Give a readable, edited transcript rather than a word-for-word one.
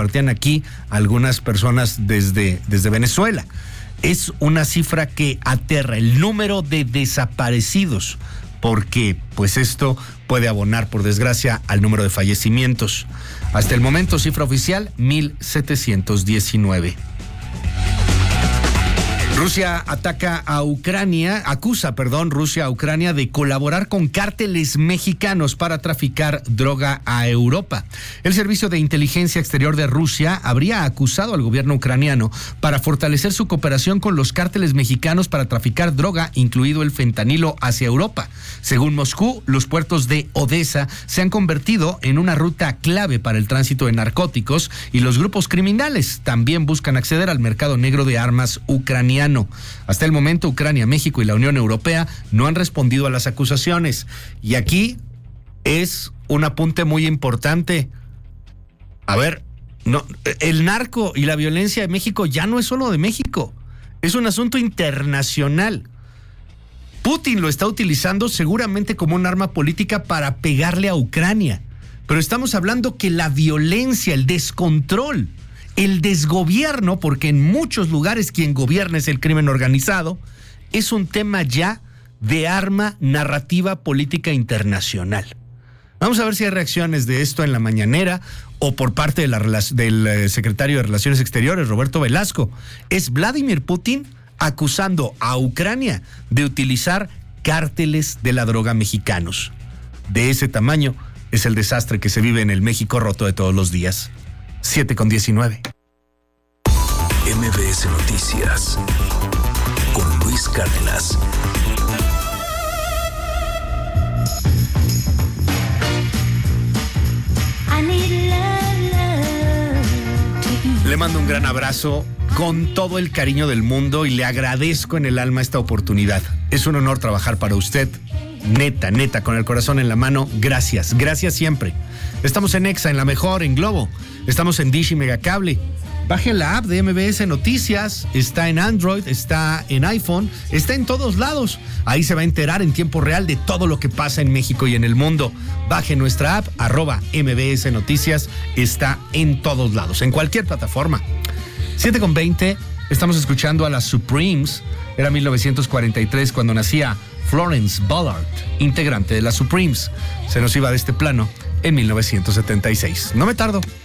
compartían aquí algunas personas desde Venezuela. Es una cifra que aterra el número de desaparecidos, porque pues esto puede abonar, por desgracia, al número de fallecimientos. Hasta el momento, cifra oficial, 1,719. Rusia acusa a Ucrania de colaborar con cárteles mexicanos para traficar droga a Europa. El Servicio de Inteligencia Exterior de Rusia habría acusado al gobierno ucraniano para fortalecer su cooperación con los cárteles mexicanos para traficar droga, incluido el fentanilo, hacia Europa. Según Moscú, los puertos de Odessa se han convertido en una ruta clave para el tránsito de narcóticos y los grupos criminales también buscan acceder al mercado negro de armas ucraniano. Hasta el momento, Ucrania, México y la Unión Europea no han respondido a las acusaciones. Y aquí es un apunte muy importante. A ver, no, el narco y la violencia de México ya no es solo de México, es un asunto internacional. Putin lo está utilizando seguramente como un arma política para pegarle a Ucrania. Pero estamos hablando que la violencia, el descontrol, el desgobierno, porque en muchos lugares quien gobierna es el crimen organizado, es un tema ya de arma narrativa política internacional. Vamos a ver si hay reacciones de esto en la mañanera o por parte del secretario de Relaciones Exteriores, Roberto Velasco. Es Vladimir Putin acusando a Ucrania de utilizar cárteles de la droga mexicanos. De ese tamaño es el desastre que se vive en el México roto de todos los días. 7:19. MBS Noticias con Luis Cárdenas. Le mando un gran abrazo con todo el cariño del mundo y le agradezco en el alma esta oportunidad. Es un honor trabajar para usted. Neta, con el corazón en la mano, gracias siempre. Estamos en Exa, en La Mejor, en Globo. Estamos en Dish y Megacable. Baje la app de MBS Noticias. Está en Android, está en iPhone, está en todos lados. Ahí se va a enterar en tiempo real de todo lo que pasa en México y en el mundo. Baje nuestra app, @MBS Noticias. Está en todos lados, en cualquier plataforma. 7:20, estamos escuchando a las Supremes. Era 1943 cuando nacía Florence Ballard, integrante de las Supremes. Se nos iba de este plano en 1976. No me tardo.